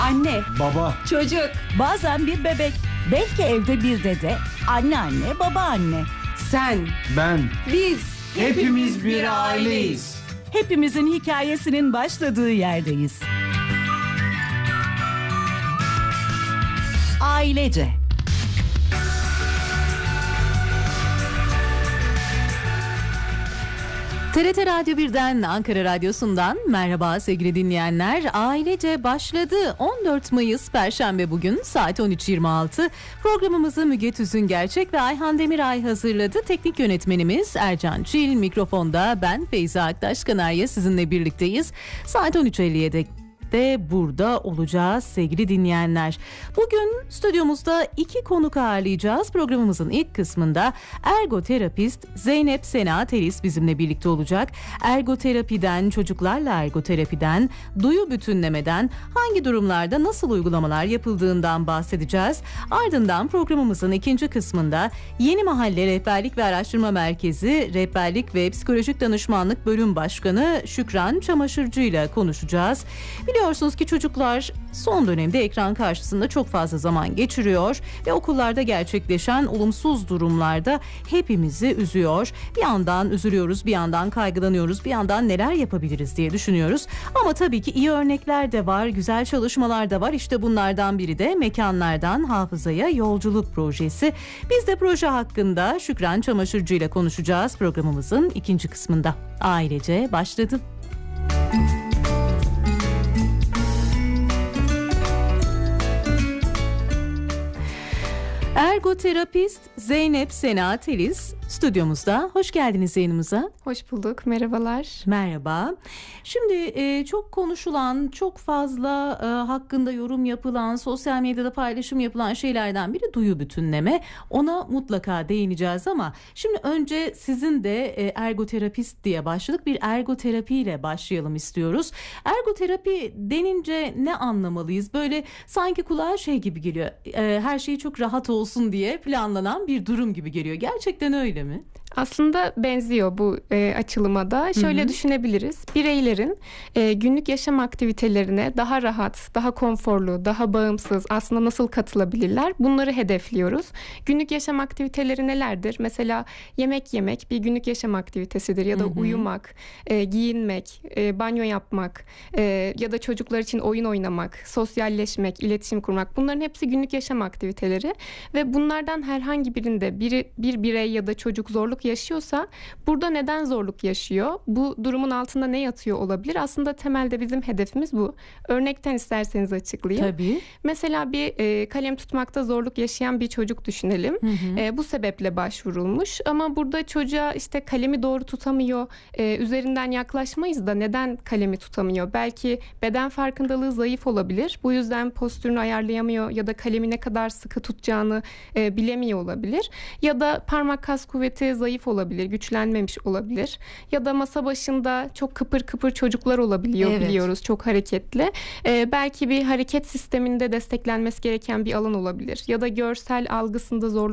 Anne, Baba, çocuk, Bazen bir bebek, belki evde bir dede, anneanne, babaanne. sen, ben, biz. hepimiz bir aileyiz. Hepimizin hikayesinin başladığı yerdeyiz. Ailece. TRT Radyo 1'den, Ankara Radyosu'ndan merhaba sevgili dinleyenler. Ailece başladı. 14 Mayıs Perşembe bugün saat 13.26. Programımızı Müge Tüzüngerçek ve Ayhan Demiray hazırladı. Teknik yönetmenimiz Ercan Çil, mikrofonda ben Feyza Aktaş Kanarya sizinle birlikteyiz. Saat 13.57'de burada olacağız sevgili dinleyenler. Bugün stüdyomuzda 2 konuk ağırlayacağız. Programımızın ilk kısmında ergoterapist Zeynep Sena Teris bizimle birlikte olacak. Ergoterapiden, çocuklarla ergoterapiden, duyu bütünlemeden hangi durumlarda nasıl uygulamalar yapıldığından bahsedeceğiz. Ardından programımızın ikinci kısmında Yeni Mahalle Rehberlik ve Araştırma Merkezi Rehberlik ve Psikolojik Danışmanlık Bölüm Başkanı Şükran Çamaşırcı ile konuşacağız. Biliyorsunuz ki çocuklar son dönemde ekran karşısında çok fazla zaman geçiriyor ve okullarda gerçekleşen olumsuz durumlarda hepimizi üzüyor. Bir yandan üzülüyoruz, bir yandan kaygılanıyoruz, bir yandan neler yapabiliriz diye düşünüyoruz. Ama tabii ki iyi örnekler de var, güzel çalışmalar da var. İşte bunlardan biri de Mekanlardan Hafızaya Yolculuk projesi. Biz de proje hakkında Şükran Çamaşırcı ile konuşacağız programımızın ikinci kısmında. Ailece başladı. Ergoterapist Zeynep Sena Teris stüdyomuzda. Hoş geldiniz yayınımıza. Hoş bulduk, merhabalar. Merhaba. Şimdi çok konuşulan, çok fazla hakkında yorum yapılan, sosyal medyada paylaşım yapılan şeylerden biri duyu bütünleme. Ona mutlaka değineceğiz ama şimdi önce sizin de ergoterapist diye başladık. Bir ergoterapiyle başlayalım istiyoruz. Ergoterapi denince ne anlamalıyız? Böyle sanki kulağa şey gibi geliyor. Her şey çok rahat olsun diye planlanan bir durum gibi geliyor. Gerçekten öyle mi? Aslında benziyor bu açılıma da. Şöyle düşünebiliriz. Bireylerin günlük yaşam aktivitelerine daha rahat, daha konforlu, daha bağımsız aslında nasıl katılabilirler? Bunları hedefliyoruz. Günlük yaşam aktiviteleri nelerdir? Mesela yemek yemek bir günlük yaşam aktivitesidir ya da uyumak, giyinmek, banyo yapmak ya da çocuklar için oyun oynamak, sosyalleşmek, iletişim kurmak. Bunların hepsi günlük yaşam aktiviteleri ve bunlardan herhangi birinde bir birey ya da çocuk zorluk yaşıyorsa burada neden zorluk yaşıyor? Bu durumun altında ne yatıyor olabilir? Aslında temelde bizim hedefimiz bu. Örnekten isterseniz açıklayayım. Tabii. Mesela bir kalem tutmakta zorluk yaşayan bir çocuk düşünelim. Bu sebeple başvurulmuş ama burada çocuğa işte kalemi doğru tutamıyor. Üzerinden yaklaşmayız da neden kalemi tutamıyor? Belki beden farkındalığı zayıf olabilir. Bu yüzden postürünü ayarlayamıyor ya da kalemi ne kadar sıkı tutacağını bilemiyor olabilir. Ya da parmak kas kuvveti zayıf olabilir, güçlenmemiş olabilir. Ya da masa başında çok kıpır kıpır çocuklar olabiliyor, evet, biliyoruz, çok hareketli. Belki bir hareket sisteminde desteklenmesi gereken bir alan olabilir. Ya da görsel algısında zorluk